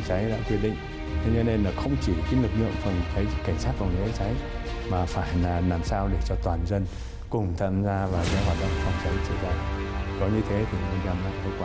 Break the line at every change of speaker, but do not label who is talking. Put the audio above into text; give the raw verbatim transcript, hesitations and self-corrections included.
cháy cháy đã quy định. Thế cho nên là không chỉ cái lực lượng phòng cháy cảnh sát phòng cháy cháy mà phải là làm sao để cho toàn dân cùng tham gia vào cái hoạt động phòng cháy chữa cháy. Có như thế thì mới đem lại hiệu quả.